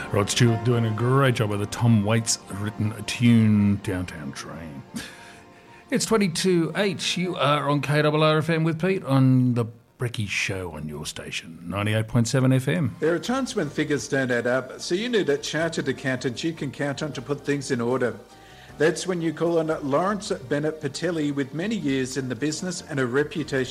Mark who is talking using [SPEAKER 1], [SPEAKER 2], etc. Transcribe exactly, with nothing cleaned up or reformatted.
[SPEAKER 1] Rod Stewart doing a great job with a Tom Waits written tune, Downtown Train. It's twenty-two H. You are on K R R F M with Pete on the Brecky Show on your station, ninety-eight point seven F M.
[SPEAKER 2] There are times when figures don't add up, so you need a chartered accountant you can count on to put things in order. That's when you call on Lawrence Bennett Patelli, with many years in the business and a reputation